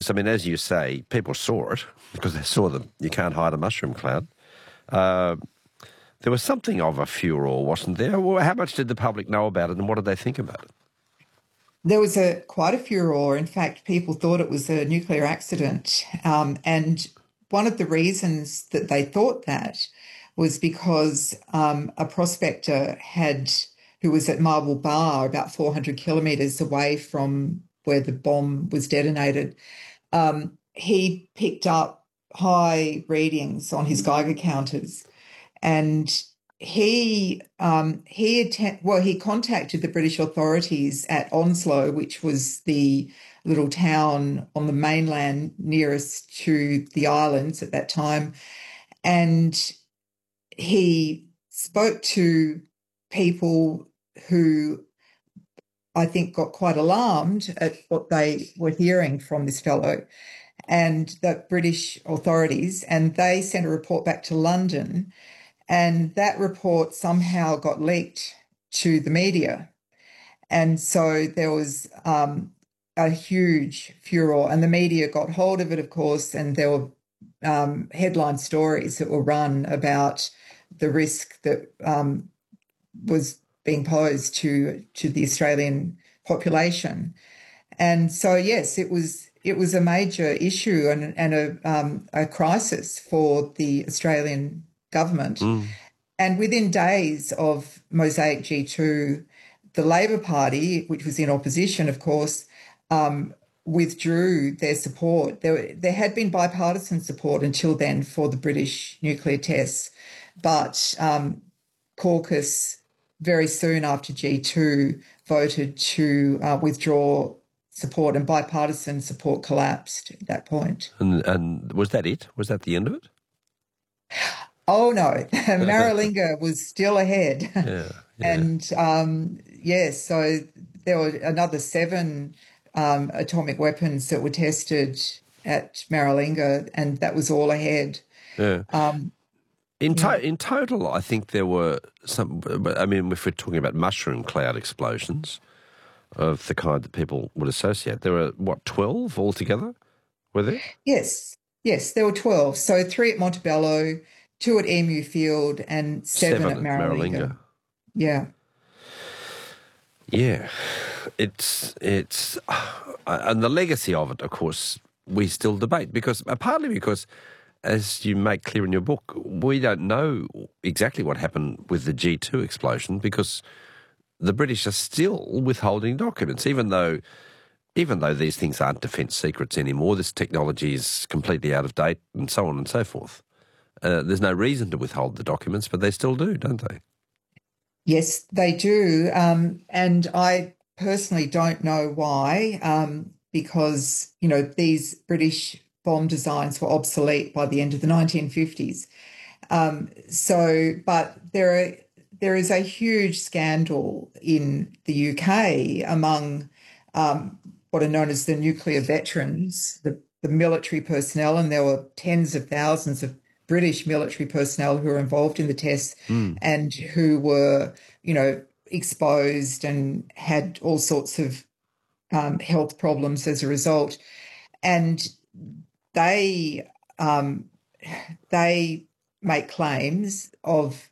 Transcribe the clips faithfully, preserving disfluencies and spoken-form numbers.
I mean, as you say, people saw it because they saw them. You can't hide a mushroom cloud. Uh, there was something of a furore, wasn't there? Well, how much did the public know about it and what did they think about it? There was a quite a furore. In fact, people thought it was a nuclear accident. Um, and one of the reasons that they thought that was because um, a prospector had, who was at Marble Bar, about four hundred kilometres away from where the bomb was detonated, um, he picked up high readings on his Geiger counters, and he um, he atten- well he contacted the British authorities at Onslow, which was the little town on the mainland nearest to the islands at that time, and he spoke to people who I think got quite alarmed at what they were hearing from this fellow and the British authorities, and they sent a report back to London. And that report somehow got leaked to the media. And so there was um, a huge furore, and the media got hold of it, of course, and there were um, headline stories that were run about the risk that um, was being posed to, to the Australian population. And so, yes, it was it was a major issue and, and a, um, a crisis for the Australian government. Mm. And within days of Mosaic G two, the Labor Party, which was in opposition, of course, um, withdrew their support. There, there had been bipartisan support until then for the British nuclear tests, but um, caucus very soon after G two voted to uh, withdraw support, and bipartisan support collapsed at that point. And, and was that it? Was that the end of it? Oh, no. Maralinga was still ahead. Yeah, yeah. And, um, yes, so there were another seven um, atomic weapons that were tested at Maralinga, and that was all ahead. Yeah. Um, in, to- yeah. in total, I think there were some, I mean, if we're talking about mushroom cloud explosions of the kind that people would associate, there were, what, twelve altogether, were there? Yes, yes, there were twelve. So three at Montebello, two at Emu Field, and seven, Seven at at Maralinga. Maralinga. Yeah. Yeah, it's, it's, uh, and the legacy of it, of course, we still debate because, uh, partly because, as you make clear in your book, we don't know exactly what happened with the G two explosion because the British are still withholding documents, even though, even though these things aren't defence secrets anymore, this technology is completely out of date and so on and so forth. Uh, there's no reason to withhold the documents, but they still do, don't they? Yes, they do. Um, and I personally don't know why, um, because, you know, these British bomb designs were obsolete by the end of the nineteen fifties. Um, so, but there are, there is a huge scandal in the U K among um, what are known as the nuclear veterans, the, the military personnel, and there were tens of thousands of British military personnel who were involved in the tests Mm. and who were, you know, exposed and had all sorts of um, health problems as a result. And they um, they make claims of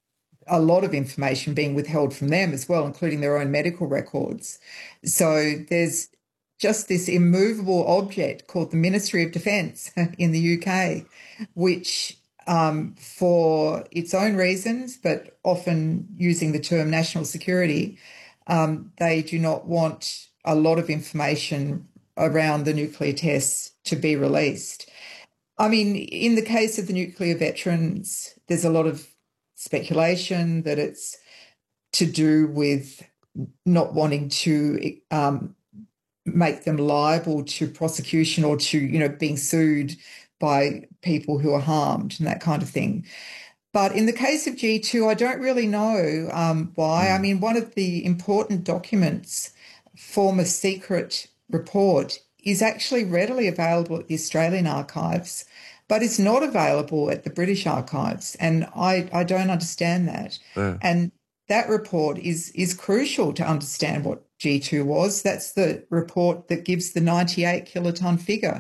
a lot of information being withheld from them as well, including their own medical records. So there's just this immovable object called the Ministry of Defence in the U K, which um, for its own reasons, but often using the term national security, um, they do not want a lot of information around the nuclear tests to be released. I mean, in the case of the nuclear veterans, there's a lot of speculation that it's to do with not wanting to um, make them liable to prosecution or to, you know, being sued by people who are harmed and that kind of thing. But in the case of G two, I don't really know um, why. Mm. I mean, one of the important documents, former secret report, is actually readily available at the Australian archives, but it's not available at the British archives. And I, I don't understand that. Yeah. And that report is, is crucial to understand what G two was. That's the report that gives the ninety-eight kiloton figure.